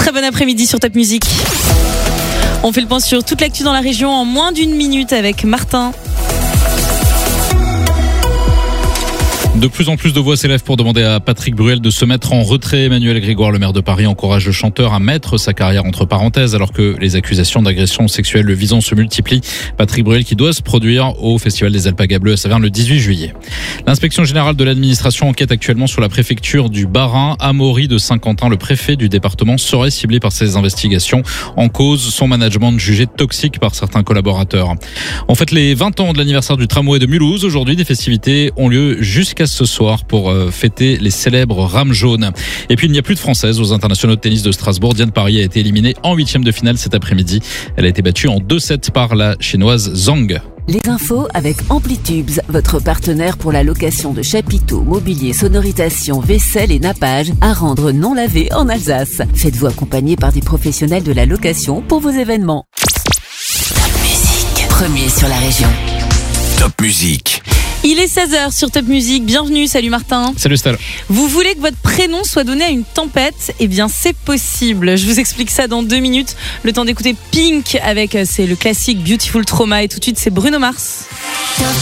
Très bon après-midi sur Top Music. On fait le point sur toute l'actu dans la région en moins d'une minute avec Martin. De plus en plus de voix s'élèvent pour demander à Patrick Bruel de se mettre en retrait. Emmanuel Grégoire, le maire de Paris, encourage le chanteur à mettre sa carrière entre parenthèses alors que les accusations d'agression sexuelle le visant se multiplient. Patrick Bruel qui doit se produire au Festival des Alpagas Bleues à Saverne le 18 juillet. L'inspection générale de l'administration enquête actuellement sur la préfecture du Bas-Rhin. Amaury de Saint-Quentin, le préfet du département, serait ciblé par ces investigations. En cause, son management jugé toxique par certains collaborateurs. On fête les 20 ans de l'anniversaire du tramway de Mulhouse. Aujourd'hui, des festivités ont lieu jusqu'à ce soir pour fêter les célèbres rames jaunes. Et puis il n'y a plus de Française aux internationaux de tennis de Strasbourg. Diane Parry a été éliminée en 8e de finale cet après-midi. Elle a été battue en 2-7 par la chinoise Zhang. Les infos avec Amplitubes, votre partenaire pour la location de chapiteaux, mobilier, sonorisation, vaisselle et nappage à rendre non lavé en Alsace. Faites-vous accompagner par des professionnels de la location pour vos événements. Top Music, premier sur la région. Top Music. Il est 16h sur Top Music. Bienvenue, salut Martin. Salut Stella. Vous voulez que votre prénom soit donné à une tempête ? Eh bien, c'est possible. Je vous explique ça dans 2 minutes. Le temps d'écouter Pink avec c'est le classique Beautiful Trauma et tout de suite, c'est Bruno Mars.